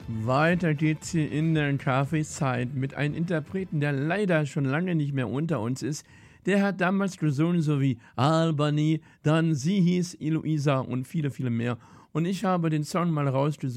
Weiter geht's hier in der Kaffeeszeit mit einem Interpreten, der leider schon lange nicht mehr unter uns ist. Der hat damals gesungen, so wie Albany, dann Sie hieß Eloisa und viele, viele mehr. Und ich habe den Song mal rausgesucht.